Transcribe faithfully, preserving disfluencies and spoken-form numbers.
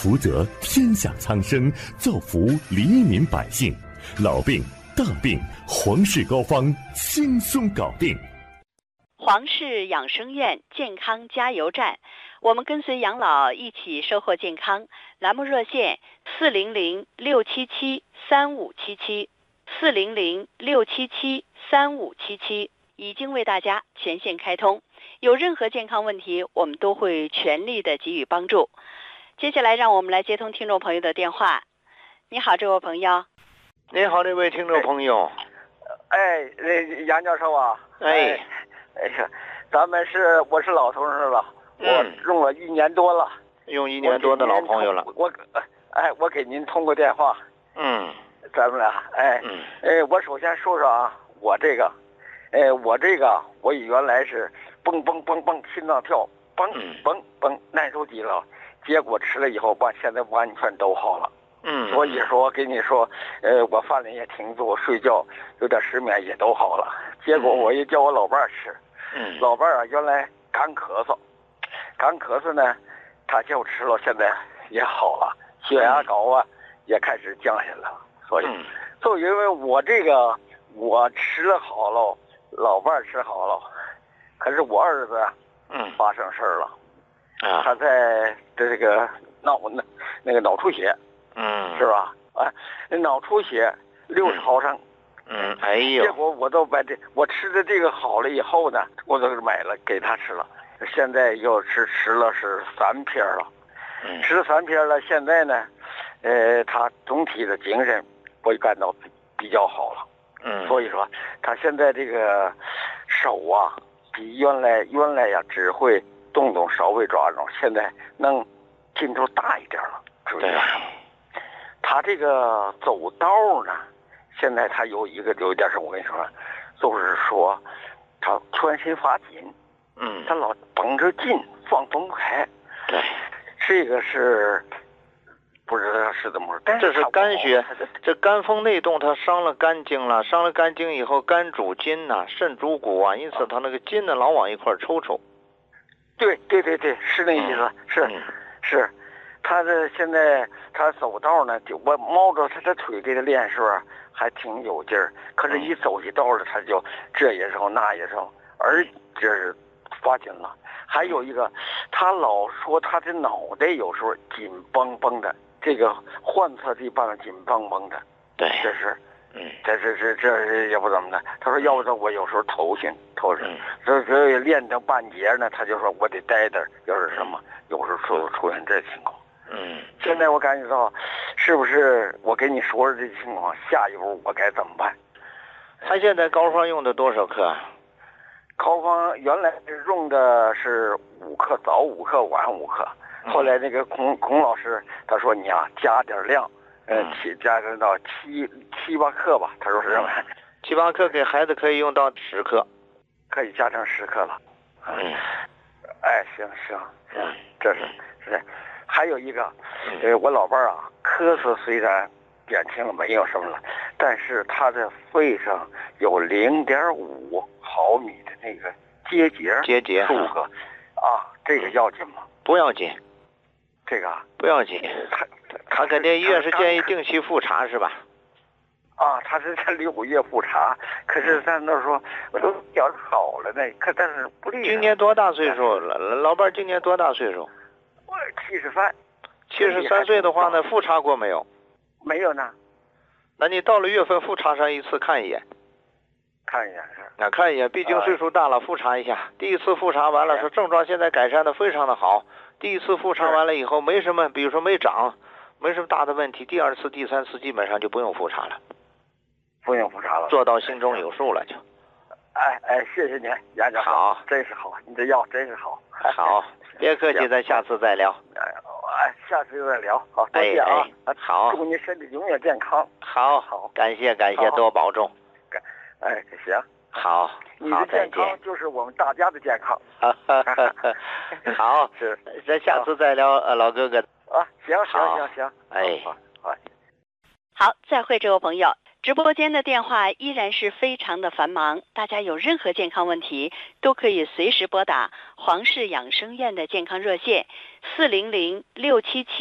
福泽，天下苍生，造福黎民百姓。老病大病，皇氏膏方轻松搞定。 皇氏养生院健康加油站，我们跟随养老一起收获健康。栏目热线四零零六七七三五七七，四零零六七七三五七七已经为大家全线开通。有任何健康问题，我们都会全力的给予帮助。接下来，让我们来接通听众朋友的电话。你好，这位朋友。 你好，这位听众朋友。 哎，那杨教授啊， 哎， 哎呀，咱们是我是老同事了， 嗯、 我用了一年多了， 用一年多的老朋友了。 我哎，我给您通过电话。 嗯， 咱们俩哎， 嗯， 哎，我首先说说啊，我这个，哎，我这个我原来是蹦蹦蹦蹦心脏跳，蹦蹦蹦难受极了，结果吃了以后吧，现在完全都好了。 嗯， 所以说我跟你说，呃，我饭量也挺足，睡觉有点失眠也都好了。结果我也叫我老伴儿吃， 嗯， 老伴儿啊原来干咳嗽，干咳嗽呢，他就吃了，现在也好了，血压高啊、嗯、也开始降下来了。所以， 嗯、 就因为我这个我吃了好了，老伴儿吃好了，可是我儿子嗯发生事儿了， 啊， 他在这个脑那那个脑出血。 嗯， 是吧？哎，脑出血六十毫升， 嗯，哎呦， 结果我都把这我吃的这个好了以后呢，我都买了给他吃了，现在又是吃了是三片了， 嗯， 吃了三片了，现在呢，呃，他总体的精神我感到比较好了， 嗯， 所以说他现在这个手啊，比原来原来呀只会动动稍微抓抓，现在能劲头大一点了，注意了。他这个走道呢，现在他有一个有一点是我跟你说，就是说他全身发紧， 嗯， 他老绷着劲，放松不开。 对， 这个是不知道是怎么说， 这是肝血，这肝风内动，它伤了肝经了，伤了肝经以后，肝主筋呐、啊，肾主骨啊，因此他那个筋呢老往一块抽抽。 对对对对，是那意思， 嗯、 是、 嗯、 是。他这现在他走道呢，就我摸着他的腿给他练时候还挺有劲儿，可是一走起道了他就这也受那也受，而这是发紧了。还有一个，他老说他的脑袋有时候紧绷绷的，这个患侧地方紧绷绷的。 对， 这是， 嗯， 这是这这也不怎么的。他说要不然我有时候头晕头晕， 嗯、 这这练到半截呢，他就说我得待着，要是什么，有时候出出现这情况。 嗯， 现在我感觉到，是不是我跟你说的这情况，下一步我该怎么办？ 他现在膏方用的多少克？ 膏方原来用的是五克，早五克，晚五克。后来那个孔孔老师他说你啊加点量，呃，七加个到七七八克吧。他说是这么， 七八克给孩子可以用到十克， 可以加成十克了。 嗯， 哎，行行行，这是是。还有一个，呃，我老伴儿啊，咳嗽虽然减轻了，没有什么了，但是他的肺上有零点五毫米的那个结节， 结节数个，啊，这个要紧吗？ 不要紧， 这个不要紧。 他他肯定医院是建议定期复查是吧？ 啊，他是在六个月复查，可是咱那说我都觉得好了呢，可但是不利。 今年多大岁数了？老伴儿今年多大岁数？ 我七十三。 七十三岁的话呢，复查过没有？ 没有呢。 那你到了月份复查上一次看一眼。 看一眼是。 那看一眼，毕竟岁数大了，复查一下。第一次复查完了，说症状现在改善的非常的好。第一次复查完了以后，没什么，比如说没长，没什么大的问题。第二次、第三次基本上就不用复查了。 不用复查了。 做到心中有数了就。 哎哎，谢谢您，杨教授。 好， 真是好，你这药真是好。 好，别客气，咱下次再聊。 哎，下次再聊。好，再见啊！ 哎、好， 祝您身体永远健康。 好， 好， 感谢感谢，多保重。 哎，行。 好， 你的健康就是我们大家的健康。 好， 是， 咱下次再聊，呃，老哥哥。 啊，行行行行， 哎， 好， 好，再会，这位朋友。直播间的电话依然是非常的繁忙，大家有任何健康问题都可以随时拨打皇氏养生院的健康热线四零零六七七。